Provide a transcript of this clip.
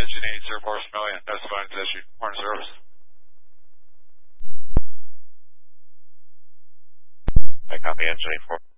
engine 80 parts per million. That's fine, it's issued. Horn service. I copy engine 84.